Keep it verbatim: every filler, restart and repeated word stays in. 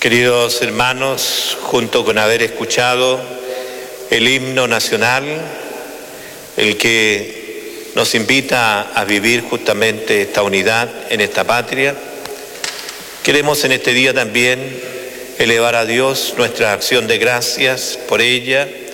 Queridos hermanos, junto con haber escuchado el himno nacional, el que nos invita a vivir justamente esta unidad en esta patria, queremos en este día también elevar a Dios nuestra acción de gracias por ella,